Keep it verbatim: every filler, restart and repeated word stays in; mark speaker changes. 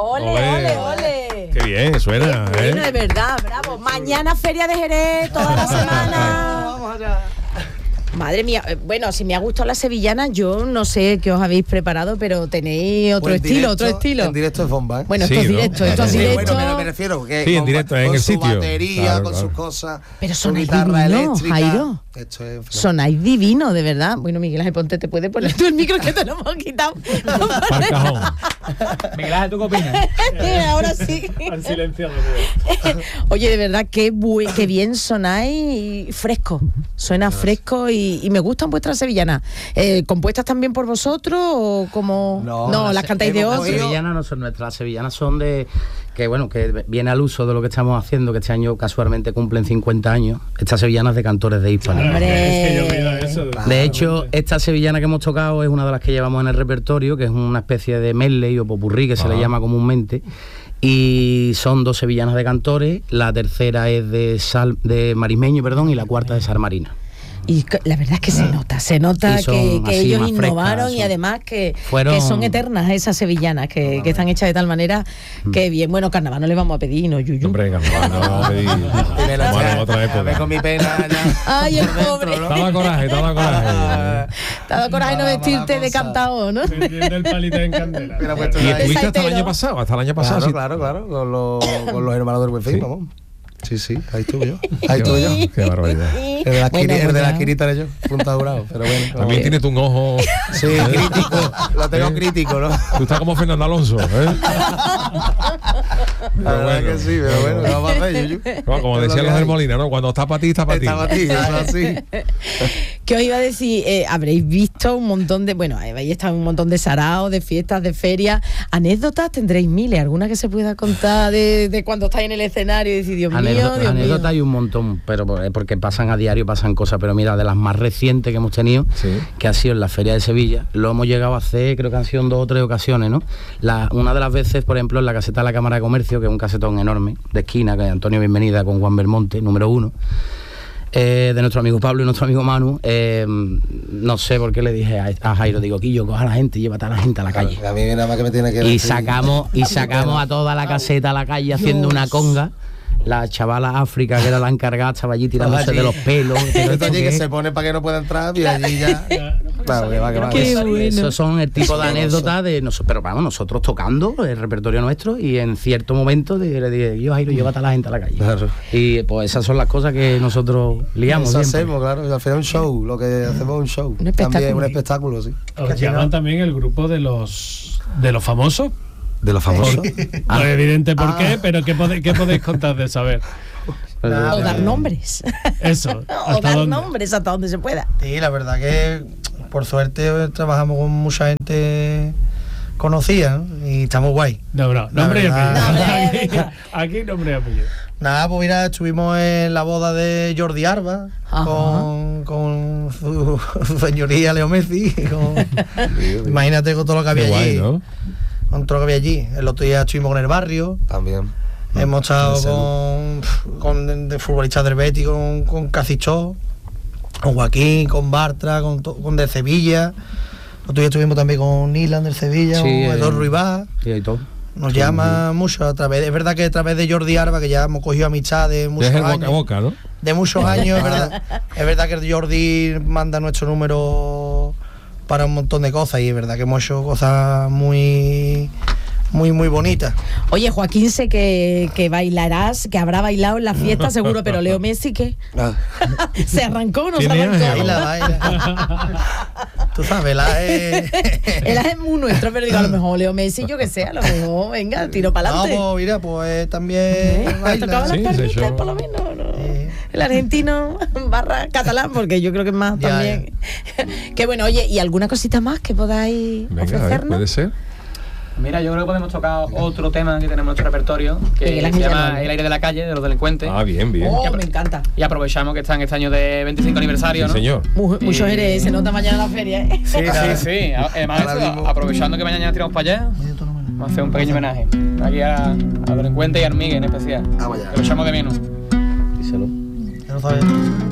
Speaker 1: Ole, ole, ole.
Speaker 2: Qué bien, suena,
Speaker 1: Qué bueno,
Speaker 2: ¿eh?
Speaker 1: de verdad, bravo. Mañana Feria de Jerez, toda la semana.
Speaker 3: Vamos allá.
Speaker 1: Madre mía, eh, bueno, si me ha gustado la sevillana, yo no sé qué os habéis preparado, pero tenéis otro
Speaker 3: Pues en
Speaker 1: estilo,
Speaker 3: directo-
Speaker 1: otro estilo.
Speaker 3: En directo es bomba, ¿eh?
Speaker 1: Bueno,
Speaker 2: Sí,
Speaker 1: esto es
Speaker 2: ¿no?
Speaker 1: directo, esto es
Speaker 2: Sí,
Speaker 1: directo.
Speaker 3: Bueno, me, me refiero que
Speaker 2: Sí, en
Speaker 3: con,
Speaker 2: directo, en
Speaker 3: con
Speaker 2: el
Speaker 3: su
Speaker 2: sitio.
Speaker 3: batería,
Speaker 2: Claro,
Speaker 3: con
Speaker 2: claro.
Speaker 3: sus cosas,
Speaker 1: Pero
Speaker 3: su
Speaker 1: sonáis
Speaker 3: guitarra
Speaker 1: divino,
Speaker 3: eléctrica.
Speaker 1: Jairo.
Speaker 3: Esto es
Speaker 1: Sonáis divino, de verdad. Bueno, Miguel Ángel Ponte, te puedes poner tú el micro que te lo hemos quitado.
Speaker 2: Para el cajón.
Speaker 4: Miguel Ángel, ¿tú qué opinas?
Speaker 1: Ahora sí.
Speaker 4: Han silenciado.
Speaker 1: Oye, de verdad, qué, buen, qué bien sonáis, fresco. Suena fresco y, y me gustan vuestras sevillanas. Eh, ¿Compuestas también por vosotros o como
Speaker 3: No,
Speaker 1: no
Speaker 3: las
Speaker 1: las cantáis de
Speaker 3: hemos
Speaker 1: otro?
Speaker 4: Las
Speaker 3: cogido-
Speaker 4: sevillanas no son nuestras, las sevillanas son de que bueno, que viene al uso de lo que estamos haciendo, que este año casualmente cumplen cincuenta años. Estas sevillanas de cantores de Hispania.
Speaker 1: Hombre.
Speaker 5: Es que yo mira eso.
Speaker 4: De hecho, esta sevillana que hemos tocado es una de las que llevamos en el repertorio, que es una especie de medley o popurrí que se le llama comúnmente. Y son dos sevillanas de cantores, la tercera es de Sal, de Marismeño, perdón, y la cuarta de Sal Marina.
Speaker 1: Y que- la verdad es que se nota, se nota
Speaker 4: Y son
Speaker 1: que, que
Speaker 4: así
Speaker 1: ellos
Speaker 4: más
Speaker 1: innovaron
Speaker 4: frescas,
Speaker 1: y
Speaker 4: son-
Speaker 1: además que,
Speaker 4: Fueron-
Speaker 1: que son eternas esas sevillanas, que, que están hechas de tal manera que bien. Bueno, carnaval no le vamos a pedir, ¿no, Yuyu?
Speaker 2: Hombre, carnaval, no vamos a pedir.
Speaker 3: Tiene la
Speaker 2: Bueno,
Speaker 3: chica,
Speaker 2: otra
Speaker 3: a ver,
Speaker 2: época.
Speaker 3: con mi pena ya.
Speaker 1: Ay, el
Speaker 3: por dentro,
Speaker 1: pobre.
Speaker 3: ¿no?
Speaker 2: Daba coraje, daba coraje.
Speaker 1: Te ha dado coraje no
Speaker 3: Mala,
Speaker 1: vestirte
Speaker 3: mala
Speaker 1: de
Speaker 3: cosa.
Speaker 1: cantao, ¿no?
Speaker 5: Vendiendo el palito en candela.
Speaker 3: Mira, puesto
Speaker 2: ¿Y
Speaker 3: ahí.
Speaker 2: estuviste hasta el
Speaker 1: Saitero.
Speaker 2: año pasado? Hasta el año pasado,
Speaker 3: Claro,
Speaker 2: sí.
Speaker 3: claro, claro, con los, con los hermanos del Buen Fin,
Speaker 2: Sí.
Speaker 3: vamos. Sí, sí, ahí estuve yo. Ahí estuve yo.
Speaker 2: Qué barbaridad.
Speaker 3: El de la,
Speaker 1: Bueno,
Speaker 3: esquini- el de la
Speaker 1: bueno.
Speaker 3: esquinita era yo, punta jurado, pero bueno.
Speaker 2: También tienes tú un ojo.
Speaker 3: Sí, crítico, lo tengo
Speaker 2: ¿Eh?
Speaker 3: crítico, ¿no?
Speaker 2: Tú estás como Fernando Alonso, ¿eh?
Speaker 3: La verdad que sí, pero bueno, ¿qué vamos a hacer, Yuyu?
Speaker 2: Como, como
Speaker 3: Es lo
Speaker 2: decían
Speaker 3: que
Speaker 2: los del
Speaker 3: hay.
Speaker 2: Molina, ¿no? Cuando está para ti, está para ti.
Speaker 3: Está para ti, eso es así.
Speaker 1: ¿Qué os iba a decir? Eh, habréis visto un montón de, bueno, habéis estado en un montón de saraos, de fiestas, de ferias, anécdotas tendréis miles, alguna que se pueda contar de, de cuando estáis en el escenario y decís, Dios mío,
Speaker 4: Anécdotas
Speaker 1: Dios
Speaker 4: anécdotas hay
Speaker 1: mío.
Speaker 4: un montón, pero por- eh, porque pasan a diario, pasan cosas, pero mira, de las más recientes que hemos tenido,
Speaker 2: Sí.
Speaker 4: que ha sido en la Feria de Sevilla, lo hemos llegado a hacer, creo que han sido en dos o tres ocasiones, ¿no? La, una de las veces, por ejemplo, en la caseta de la Cámara de Comercio, que es un casetón enorme, de esquina, que es Antonio Bienvenida con Juan Belmonte, número uno, eh, de nuestro amigo Pablo y nuestro amigo Manu, eh, no sé por qué le dije a, a Jairo, digo, Quillo, coja a la gente y llévate a la gente a la calle.
Speaker 3: A mí nada más que me tiene que
Speaker 4: Y
Speaker 3: decir-
Speaker 4: sacamos, y sacamos a toda la caseta a la calle haciendo una conga. La chavala África, que era la encargada, estaba allí tirándose de los pelos. pero
Speaker 3: Esto
Speaker 4: esto
Speaker 3: allí
Speaker 4: qué
Speaker 3: que
Speaker 4: es.
Speaker 3: se pone para que no pueda entrar y allí ya. Claro, que va, que va.
Speaker 1: Qué
Speaker 3: que-
Speaker 1: bueno.
Speaker 4: Esos son el tipo de anécdotas de nosotros, pero vamos, nosotros tocando el repertorio nuestro y en cierto momento de- le dije, yo Jairo, llévate a la gente a la calle.
Speaker 3: Claro.
Speaker 4: Y pues esas son las cosas que nosotros liamos.
Speaker 3: Eso
Speaker 4: siempre.
Speaker 3: hacemos, claro. Al final un show, lo que hacemos es un show.
Speaker 1: Un espectáculo.
Speaker 3: También un espectáculo, sí.
Speaker 5: Os llaman también el grupo de los de los famosos.
Speaker 3: De los famosos.
Speaker 5: No es evidente por
Speaker 3: Ah.
Speaker 5: qué, pero ¿qué, pode- qué podéis contar de saber?
Speaker 4: Pues,
Speaker 3: Nada.
Speaker 1: O dar nombres.
Speaker 5: Eso.
Speaker 1: O
Speaker 5: ¿Hasta
Speaker 1: dar
Speaker 5: dónde?
Speaker 1: nombres hasta donde se pueda.
Speaker 6: Sí, la verdad que por suerte trabajamos con mucha gente conocida, ¿no? Y estamos guay.
Speaker 5: No, no,
Speaker 6: La
Speaker 5: nombre y
Speaker 6: verdad.
Speaker 5: apellido.
Speaker 1: Nombre,
Speaker 5: Aquí,
Speaker 1: venga.
Speaker 5: aquí nombre y apellido.
Speaker 6: Nada, pues mira, estuvimos en la boda de Jordi Arba
Speaker 1: Ajá.
Speaker 6: con, con su, su señoría Leo Messi. con- imagínate con todo lo que había
Speaker 2: Qué guay,
Speaker 6: allí.
Speaker 2: ¿no?
Speaker 6: Con todo lo que había allí. El otro día estuvimos con el barrio.
Speaker 3: También.
Speaker 6: Hemos estado
Speaker 3: Ese-
Speaker 6: con, con de, de futbolistas del Betis, con, con Cacichó, con Joaquín, con Bartra, con, to- con de Sevilla. Otro día estuvimos también con Nilan del Sevilla,
Speaker 4: Sí,
Speaker 6: con
Speaker 4: eh,
Speaker 6: Eduardo Ruibá.
Speaker 4: Sí, y todo.
Speaker 6: Nos llama mucho a través, es verdad que a través de Jordi Arba, que ya hemos cogido amistad de muchos
Speaker 2: Es el boca a
Speaker 6: años.
Speaker 2: boca, ¿no?
Speaker 6: De muchos años, es verdad. Es verdad que Jordi manda nuestro número para un montón de cosas y es verdad que hemos hecho cosas muy, muy, muy bonitas.
Speaker 1: Oye, Joaquín, sé que, que bailarás, que habrá bailado en la fiesta seguro, pero Leo Messi, ¿qué?
Speaker 3: Ah,
Speaker 1: ¿Se arrancó o no se
Speaker 2: Tiene
Speaker 1: arrancó?
Speaker 2: ángel.
Speaker 6: Baila, baila. Tú sabes, la es...
Speaker 1: Él es muy nuestro, pero digo, a lo mejor Leo Messi, yo que sé, a lo mejor, venga, tiro para
Speaker 6: No,
Speaker 1: adelante.
Speaker 6: pues mira, pues también
Speaker 1: ¿Eh?
Speaker 6: baila.
Speaker 1: ¿Tocaba las
Speaker 2: Sí, se
Speaker 1: pernitas,
Speaker 2: echó-
Speaker 1: por lo menos? ¿No?
Speaker 6: Sí.
Speaker 1: El argentino barra catalán, porque yo creo que es más
Speaker 6: Ya,
Speaker 1: también. Qué bueno, oye, ¿y alguna cosita más que podáis
Speaker 2: Venga, a ver,
Speaker 1: ofrecernos?
Speaker 2: puede ser.
Speaker 7: Mira, yo creo que podemos tocar otro tema que tenemos en nuestro repertorio, que
Speaker 1: Miguel
Speaker 7: se
Speaker 1: Ángel
Speaker 7: llama
Speaker 1: Llanón.
Speaker 7: El aire de la calle, de los delincuentes.
Speaker 2: Ah, bien, bien.
Speaker 1: Oh, me encanta.
Speaker 7: Y aprovechamos que está en este año de veinticinco aniversario,
Speaker 2: Sí,
Speaker 7: ¿no?
Speaker 2: señor.
Speaker 1: Mu- Mucho
Speaker 7: Y-
Speaker 1: Jerez, se nota mañana la feria, ¿eh?
Speaker 7: Sí, sí, sí. Además,
Speaker 3: Ahora
Speaker 7: eso,
Speaker 3: mismo-
Speaker 7: aprovechando que mañana tiramos para allá, vamos a hacer un pequeño homenaje aquí a, a los delincuentes y a Armigue en especial.
Speaker 3: Vamos allá.
Speaker 7: Que lo echamos de menos.
Speaker 4: Díselo.
Speaker 6: Ya lo sabes.